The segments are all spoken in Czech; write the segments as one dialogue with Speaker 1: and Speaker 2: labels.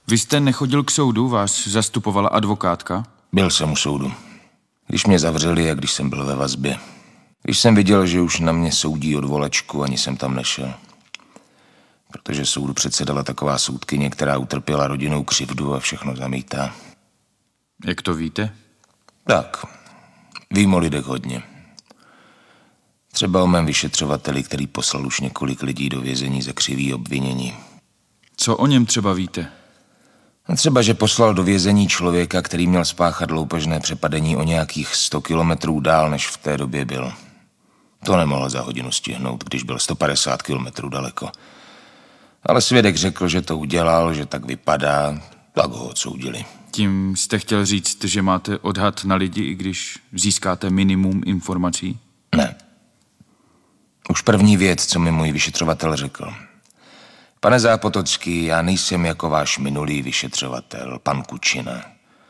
Speaker 1: Vy jste nechodil k soudu, vás zastupovala advokátka?
Speaker 2: Byl jsem u soudu. Když mě zavřeli a když jsem byl ve vazbě. Když jsem viděl, že už na mě soudí odvolačku, ani jsem tam nešel. Protože soudu předsedala taková soudkyně, která utrpěla rodinnou křivdu a všechno zamítá.
Speaker 1: Jak to víte?
Speaker 2: Tak, vím o lidech hodně. Třeba o mém vyšetřovateli, který poslal už několik lidí do vězení za křivý obvinění.
Speaker 1: Co o něm třeba víte?
Speaker 2: No třeba, že poslal do vězení člověka, který měl spáchat loupežné přepadení o nějakých 100 kilometrů dál, než v té době byl. To nemohl za hodinu stihnout, když byl 150 kilometrů daleko. Ale svědek řekl, že to udělal, že tak vypadá, tak ho odsoudili.
Speaker 1: Tím jste chtěl říct, že máte odhad na lidi, i když získáte minimum informací?
Speaker 2: Ne. Už první věc, co mi můj vyšetřovatel řekl. Pane Zápotocký, já nejsem jako váš minulý vyšetřovatel, pan Kučina.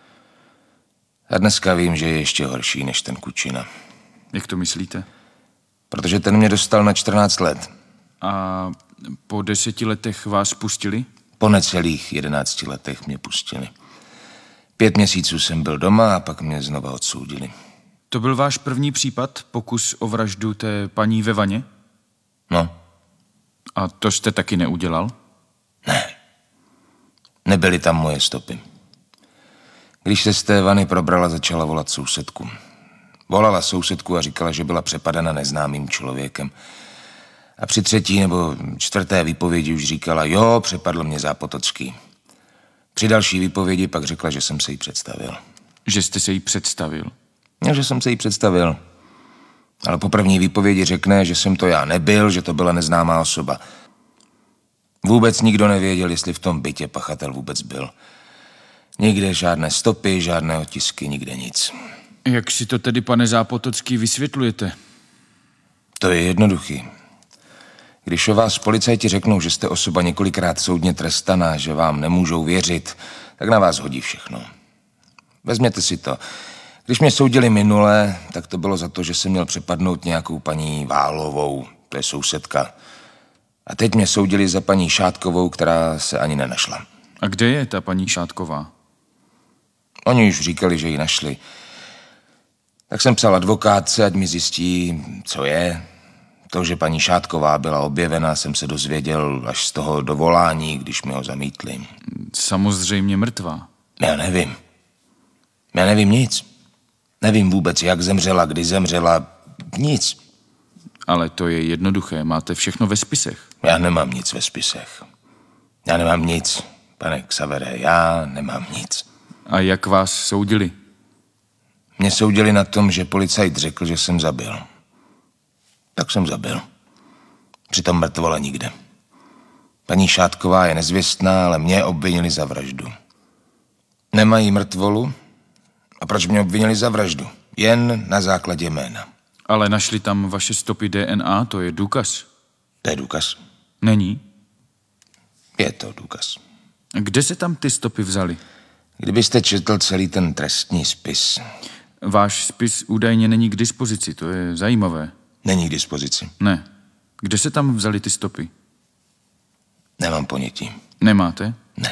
Speaker 2: A dneska vím, že je ještě horší než ten Kučina.
Speaker 1: Jak to myslíte?
Speaker 2: Protože ten mě dostal na 14 let.
Speaker 1: A po 10 letech vás pustili?
Speaker 2: Po necelých 11 letech mě pustili. 5 měsíců jsem byl doma a pak mě znova odsoudili.
Speaker 1: To byl váš první případ, pokus o vraždu té paní ve vaně?
Speaker 2: No.
Speaker 1: A to jste taky neudělal?
Speaker 2: Ne. Nebyly tam moje stopy. Když se z té vany probrala, začala volat sousedku. Volala sousedku a říkala, že byla přepadena neznámým člověkem. A při 3. nebo 4. výpovědi už říkala, jo, přepadl mě Zápotocký. Při další výpovědi pak řekla, že jsem se jí představil.
Speaker 1: Že jste se jí představil?
Speaker 2: No, že jsem se jí představil. Ale po první výpovědi řekne, že jsem to já nebyl, že to byla neznámá osoba. Vůbec nikdo nevěděl, jestli v tom bytě pachatel vůbec byl. Nikde žádné stopy, žádné otisky, nikde nic.
Speaker 1: Jak si to tedy, pane Zápotocký, vysvětlujete?
Speaker 2: To je jednoduchý. Když o vás policajti řeknou, že jste osoba několikrát soudně trestaná, že vám nemůžou věřit, tak na vás hodí všechno. Vezměte si to. Když mě soudili minule, tak to bylo za to, že jsem měl přepadnout nějakou paní Válovou, to je sousedka. A teď mě soudili za paní Šátkovou, která se ani nenašla.
Speaker 1: A kde je ta paní Šátková?
Speaker 2: Oni už říkali, že ji našli. Tak jsem psal advokátce, ať mi zjistí, co je. To, že paní Šátková byla objevena, jsem se dozvěděl až z toho dovolání, když mi ho zamítli.
Speaker 1: Samozřejmě mrtvá.
Speaker 2: Já nevím. Já nevím nic. Nevím vůbec, jak zemřela, kdy zemřela, nic.
Speaker 1: Ale to je jednoduché, máte všechno ve spisech.
Speaker 2: Já nemám nic ve spisech. Já nemám nic, pane Xavere, já nemám nic.
Speaker 1: A jak vás soudili?
Speaker 2: Mě soudili na tom, že policajt řekl, že jsem zabil. Tak jsem zabil. Přitom mrtvola nikde. Paní Šátková je nezvěstná, ale mě obvinili za vraždu. Nemají mrtvolu? A proč mě obvinili za vraždu? Jen na základě jména.
Speaker 1: Ale našli tam vaše stopy DNA, to je důkaz.
Speaker 2: To je důkaz?
Speaker 1: Není?
Speaker 2: Je to důkaz.
Speaker 1: Kde se tam ty stopy vzaly?
Speaker 2: Kdybyste četl celý ten trestní spis.
Speaker 1: Váš spis údajně není k dispozici, to je zajímavé.
Speaker 2: Není k dispozici.
Speaker 1: Ne. Kde se tam vzaly ty stopy?
Speaker 2: Nemám ponětí.
Speaker 1: Nemáte?
Speaker 2: Ne.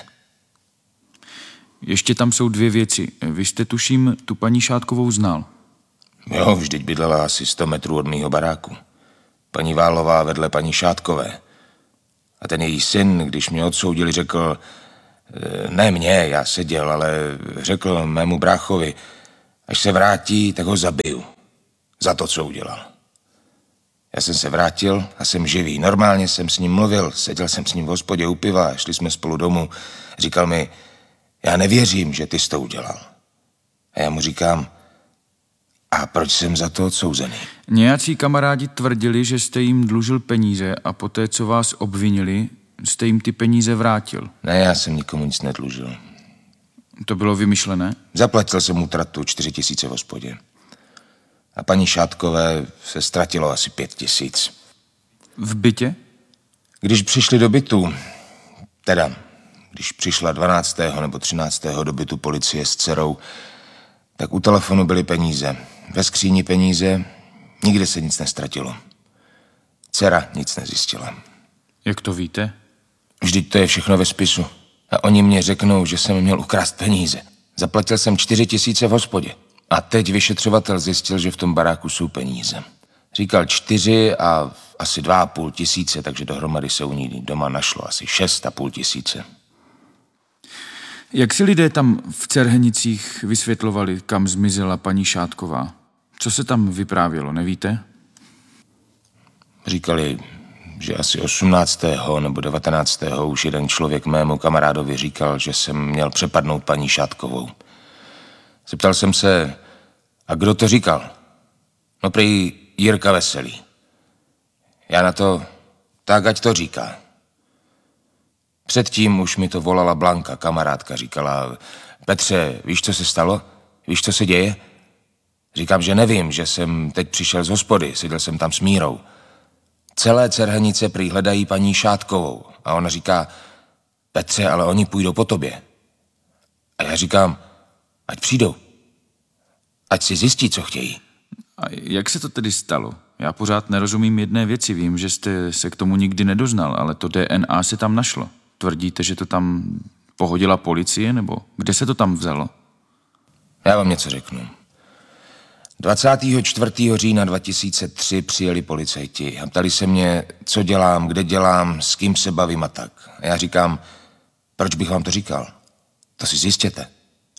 Speaker 1: Ještě tam jsou 2 věci. Vy jste, tuším, tu paní Šátkovou znal.
Speaker 2: Jo, vždyť bydlela asi 100 metrů od mýho baráku. Paní Válová vedle paní Šátkové. A ten její syn, když mě odsoudili, řekl, ne mě, já seděl, ale řekl mému bráchovi, až se vrátí, tak ho zabiju. Za to, co udělal. Já jsem se vrátil a jsem živý. Normálně jsem s ním mluvil, seděl jsem s ním v hospodě u piva, šli jsme spolu domů. Říkal mi, já nevěřím, že ty jsi to udělal. A já mu říkám, a proč jsem za to odsouzený?
Speaker 1: Nějací kamarádi tvrdili, že jste jim dlužil peníze a poté, co vás obvinili, jste jim ty peníze vrátil.
Speaker 2: Ne, já jsem nikomu nic nedlužil.
Speaker 1: To bylo vymyšlené?
Speaker 2: Zaplatil jsem mu tratu 4 000 v hospodě. A paní Šátkové se ztratilo asi 5 000.
Speaker 1: V bytě?
Speaker 2: Když přišli do bytu, když přišla 12. nebo 13. do bytu policie s dcerou, tak u telefonu byly peníze. Ve skříni peníze, nikde se nic nestratilo. Dcera nic nezjistila.
Speaker 1: Jak to víte?
Speaker 2: Vždyť to je všechno ve spisu. A oni mě řeknou, že jsem měl ukrást peníze. Zaplatil jsem 4 000 v hospodě. A teď vyšetřovatel zjistil, že v tom baráku jsou peníze. Říkal 4 a asi 2 500, takže dohromady se u ní doma našlo asi 6 500.
Speaker 1: Jak si lidé tam v Cerhenicích vysvětlovali, kam zmizela paní Šátková? Co se tam vyprávělo, nevíte?
Speaker 2: Říkali, že asi 18. nebo 19. už jeden člověk mému kamarádovi říkal, že jsem měl přepadnout paní Šátkovou. Zeptal jsem se, a kdo to říkal? No prý Jirka Veselý. Já na to, tak ať to říká. Předtím už mi to volala Blanka, kamarádka, říkala, Petře, víš, co se stalo? Víš, co se děje? Říkám, že nevím, že jsem teď přišel z hospody, seděl jsem tam s Mírou. Celé Cerhenice prý hledají paní Šátkovou. A ona říká, Petře, ale oni půjdou po tobě. A já říkám, ať přijdou. Ať si zjistí, co chtějí.
Speaker 1: A jak se to tedy stalo? Já pořád nerozumím jedné věci. Vím, že jste se k tomu nikdy nedoznal, ale to DNA se tam našlo. Tvrdíte, že to tam pohodila policie, nebo kde se to tam vzalo?
Speaker 2: Já vám něco řeknu. 24. října 2003 přijeli policajti a ptali se mě, co dělám, kde dělám, s kým se bavím a tak. A já říkám, proč bych vám to říkal? To si zjistěte.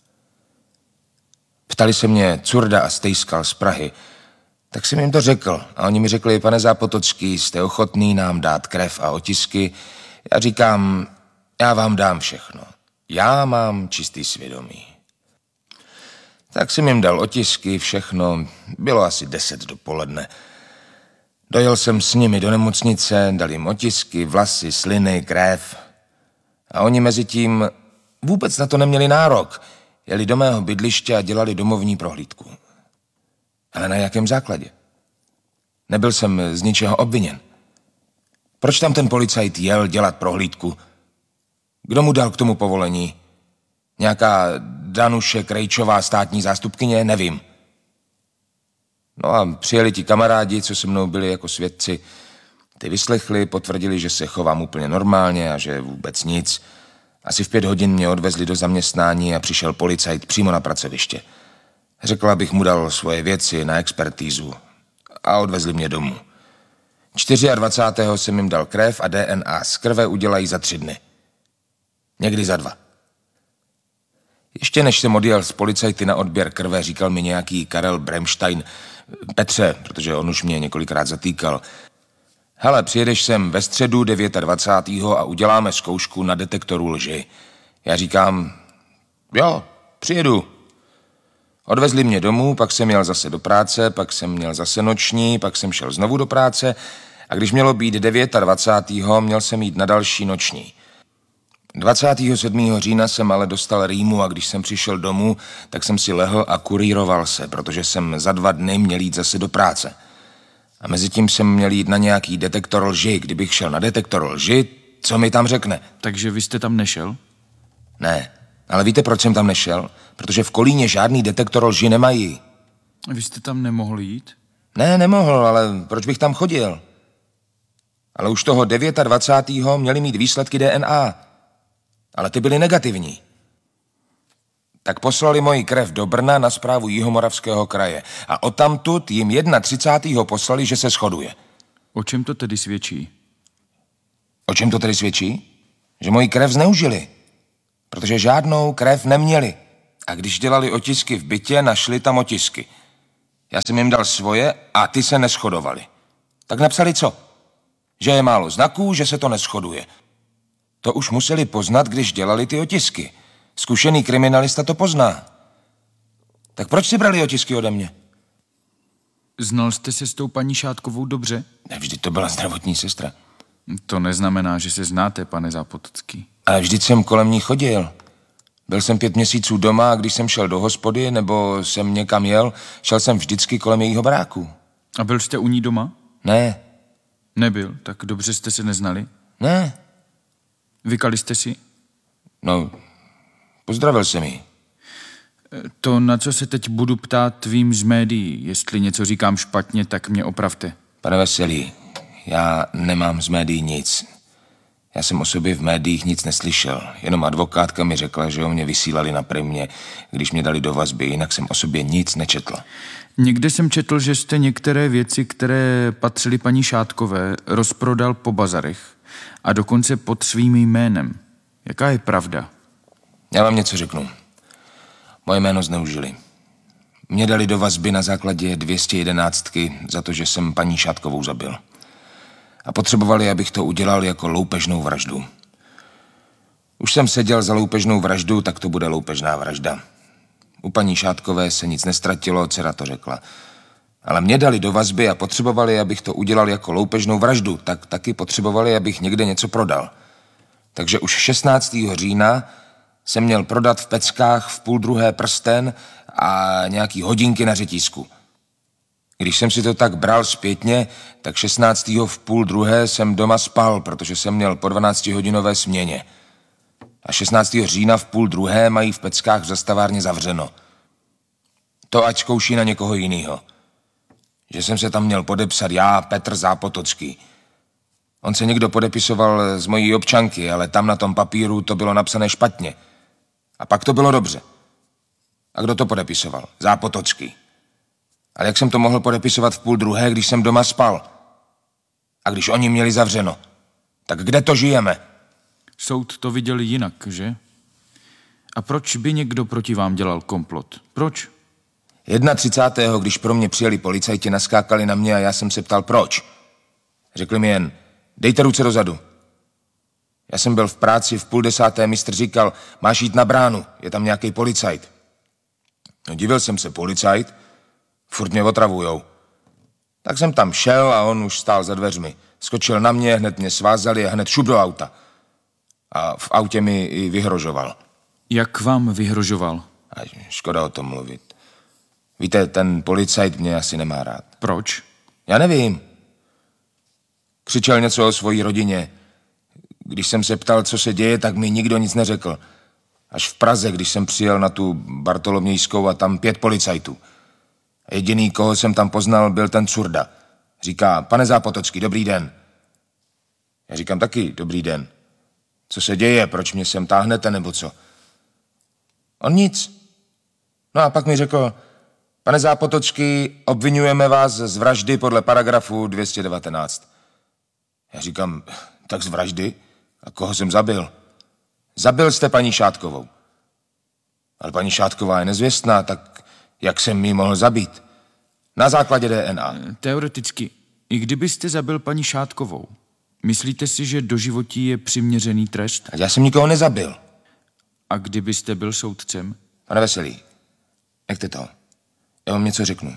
Speaker 2: Ptali se mě Curda a Stejskal z Prahy, tak jsem jim to řekl. A oni mi řekli, pane Zápotocký, jste ochotný nám dát krev a otisky? Já říkám, já vám dám všechno. Já mám čistý svědomí. Tak jsem jim dal otisky, všechno. Bylo asi 10 dopoledne. Dojel jsem s nimi do nemocnice, dal jim otisky, vlasy, sliny, krev. A oni mezi tím vůbec na to neměli nárok. Jeli do mého bydliště a dělali domovní prohlídku. Ale na jakém základě? Nebyl jsem z ničeho obviněn. Proč tam ten policajt jel dělat prohlídku? Kdo mu dal k tomu povolení? Nějaká Danuše Krejčová, státní zástupkyně? Nevím. No a přijeli ti kamarádi, co se mnou byli jako svědci. Ty vyslechli, potvrdili, že se chovám úplně normálně a že vůbec nic. Asi v 5 hodin mě odvezli do zaměstnání a přišel policajt přímo na pracoviště. Řekl, abych mu dal svoje věci na expertízu a odvezli mě domů. 24. jsem jim dal krev a DNA z krve udělají za 3 dny. Někdy za 2. Ještě než jsem odjel z policajty na odběr krve, říkal mi nějaký Karel Bremstein, Petře, protože on už mě několikrát zatýkal, hele, přijedeš sem ve středu 29. a uděláme zkoušku na detektoru lži. Já říkám, jo, přijedu. Odvezli mě domů, pak jsem jel zase do práce, pak jsem měl zase noční, pak jsem šel znovu do práce a když mělo být 29. měl jsem jít na další noční. 27. října jsem ale dostal rýmu a když jsem přišel domů, tak jsem si lehl a kurýroval se, protože jsem za 2 dny měl jít zase do práce. A mezi tím jsem měl jít na nějaký detektor lži. Kdybych šel na detektor lži, co mi tam řekne?
Speaker 1: Takže vy jste tam nešel?
Speaker 2: Ne, ale víte, proč jsem tam nešel? Protože v Kolíně žádný detektor lži nemají.
Speaker 1: Vy jste tam nemohli jít?
Speaker 2: Ne, nemohl, ale proč bych tam chodil? Ale už toho 29. měli mít výsledky DNA. Ale ty byly negativní. Tak poslali moji krev do Brna na správu Jihomoravského kraje. A odtamtud jim 31. poslali, že se shoduje.
Speaker 1: O čem to tedy svědčí?
Speaker 2: O čem to tedy svědčí? Že moji krev zneužili. Protože žádnou krev neměli. A když dělali otisky v bytě, našli tam otisky. Já jsem jim dal svoje a ty se neshodovali. Tak napsali co? Že je málo znaků, že se to neshoduje. To už museli poznat, když dělali ty otisky. Zkušený kriminalista to pozná. Tak proč si brali otisky ode mě?
Speaker 1: Znal jste se s tou paní Šátkovou dobře?
Speaker 2: Ne, vždyť to byla zdravotní sestra.
Speaker 1: To neznamená, že se znáte, pane Zápotocký.
Speaker 2: Ale vždyť jsem kolem ní chodil. Byl jsem 5 měsíců doma a když jsem šel do hospody nebo jsem někam jel, šel jsem vždycky kolem jejího baráku.
Speaker 1: A byl jste u ní doma?
Speaker 2: Ne.
Speaker 1: Nebyl, tak dobře jste se neznali?
Speaker 2: Ne.
Speaker 1: Vykali jste si?
Speaker 2: No, pozdravil jsem ji.
Speaker 1: To, na co se teď budu ptát, vím z médií. Jestli něco říkám špatně, tak mě opravte.
Speaker 2: Pane Veselý, já nemám z médií nic. Já jsem o sobě v médiích nic neslyšel, jenom advokátka mi řekla, že o mě vysílali na Primě, když mě dali do vazby, jinak jsem o sobě nic nečetl.
Speaker 1: Někde jsem četl, že jste některé věci, které patřily paní Šátkové, rozprodal po bazarech a dokonce pod svým jménem. Jaká je pravda?
Speaker 2: Já vám něco řeknu. Moje jméno zneužili. Mě dali do vazby na základě 211 za to, že jsem paní Šátkovou zabil. A potřebovali, abych to udělal jako loupežnou vraždu. Už jsem seděl za loupežnou vraždu, tak to bude loupežná vražda. U paní Šátkové se nic nestratilo, dcera to řekla. Ale mě dali do vazby a potřebovali, abych to udělal jako loupežnou vraždu, tak taky potřebovali, abych někde něco prodal. Takže už 16. října jsem měl prodat v Peckách v 11:30 prsten a nějaký hodinky na řetízku. Když jsem si to tak bral zpětně, tak 16. v 11:30 jsem doma spal, protože jsem měl po 12hodinové směně. A 16. října v 11:30 mají v Peckách v zastavárně zavřeno. To ať zkouší na někoho jinýho. Že jsem se tam měl podepsat já, Petr Zápotocký. On se někdo podepisoval z mojí občanky, ale tam na tom papíru to bylo napsané špatně. A pak to bylo dobře. A kdo to podepisoval? Zápotocký. Ale jak jsem to mohl podepisovat v 11:30, když jsem doma spal? A když oni měli zavřeno? Tak kde to žijeme?
Speaker 1: Soud to viděl jinak, že? A proč by někdo proti vám dělal komplot? Proč?
Speaker 2: 31. když pro mě přijeli policajti, naskákali na mě a já jsem se ptal, proč. Řekli mi jen, dejte ruce dozadu. Já jsem byl v práci, v 9:30 mistr říkal, máš jít na bránu, je tam nějaký policajt. No, divil jsem se, policajt? Furt mě otravujou. Tak jsem tam šel a on už stál za dveřmi. Skočil na mě, hned mě svázali a hned šup do auta. A v autě mi i vyhrožoval.
Speaker 1: Jak vám vyhrožoval?
Speaker 2: A škoda o tom mluvit. Víte, ten policajt mě asi nemá rád.
Speaker 1: Proč?
Speaker 2: Já nevím. Křičel něco o svojí rodině. Když jsem se ptal, co se děje, tak mi nikdo nic neřekl. Až v Praze, když jsem přijel na tu Bartolomějskou a tam 5 policajtů. A jediný, koho jsem tam poznal, byl ten Curda. Říká, pane Zápotocký, dobrý den. Já říkám taky, dobrý den. Co se děje, proč mě sem táhnete, nebo co? On nic. No a pak mi řekl, pane Zápotocký, obvinujeme vás z vraždy podle paragrafu 219. Já říkám, tak z vraždy? A koho jsem zabil? Zabil jste paní Šátkovou. Ale paní Šátková je nezvěstná, tak jak jsem ji mohl zabít? Na základě DNA.
Speaker 1: Teoreticky, i kdybyste zabil paní Šátkovou, myslíte si, že doživotí je přiměřený trest?
Speaker 2: Já jsem nikoho nezabil.
Speaker 1: A kdybyste byl soudcem?
Speaker 2: Pane Veselý, nechte to. Já vám něco řeknu.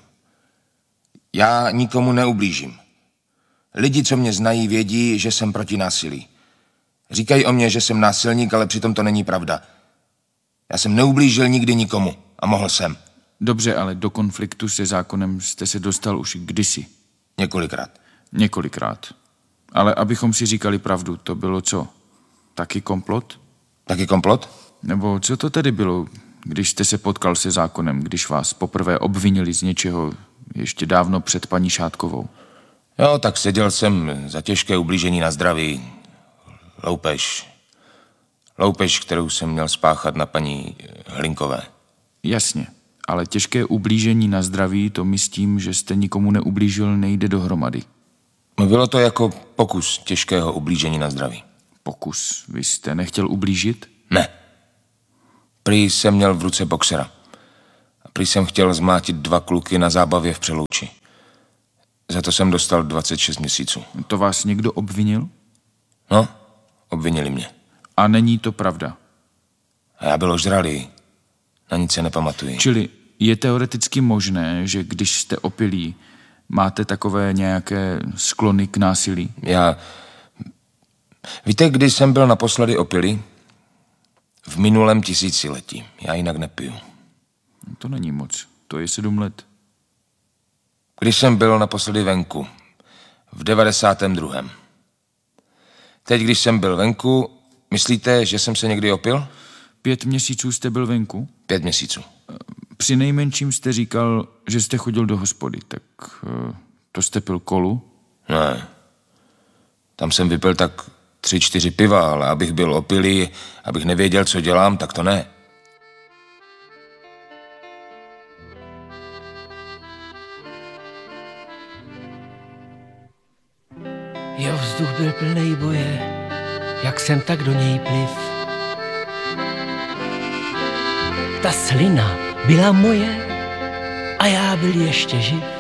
Speaker 2: Já nikomu neublížím. Lidi, co mě znají, vědí, že jsem proti násilí. Říkají o mě, že jsem násilník, ale přitom to není pravda. Já jsem neublížil nikdy nikomu a mohl jsem.
Speaker 1: Dobře, ale do konfliktu se zákonem jste se dostal už kdysi.
Speaker 2: Několikrát.
Speaker 1: Několikrát. Ale abychom si říkali pravdu, to bylo co? Taky komplot?
Speaker 2: Taky komplot?
Speaker 1: Nebo co to tedy bylo, když jste se potkal se zákonem, když vás poprvé obvinili z něčeho ještě dávno před paní Šátkovou?
Speaker 2: Jo, tak seděl jsem za těžké ublížení na zdraví. Loupež, kterou jsem měl spáchat na paní Hlinkové.
Speaker 1: Jasně, ale těžké ublížení na zdraví, to mi s tím, že jste nikomu neublížil, nejde dohromady.
Speaker 2: Bylo to jako pokus těžkého ublížení na zdraví.
Speaker 1: Pokus? Vy jste nechtěl ublížit?
Speaker 2: Ne. Prý jsem měl v ruce boxera. A prý jsem chtěl zmlátit 2 kluky na zábavě v Přelouči. Za to jsem dostal 26 měsíců.
Speaker 1: To vás někdo obvinil?
Speaker 2: No, obvinili mě.
Speaker 1: A není to pravda?
Speaker 2: A já byl ožralý. Na nic se nepamatuji.
Speaker 1: Čili je teoreticky možné, že když jste opilí, máte takové nějaké sklony k násilí?
Speaker 2: Víte, kdy jsem byl naposledy opilý? V minulém tisíciletí. Já jinak nepiju.
Speaker 1: To není moc. To je 7 let.
Speaker 2: Když jsem byl naposledy venku. V 92. Teď, když jsem byl venku, myslíte, že jsem se někdy opil?
Speaker 1: 5 měsíců jste byl venku?
Speaker 2: 5 měsíců.
Speaker 1: Při nejmenším jste říkal, že jste chodil do hospody, tak to jste pil kolu?
Speaker 2: Ne. Tam jsem vypil tak 3-4 piva, ale abych byl opilý, abych nevěděl, co dělám, tak to ne.
Speaker 3: Jo, vzduch byl plnej boje, jak jsem tak do něj pliv. Ta slina byla moje a já byl ještě živ.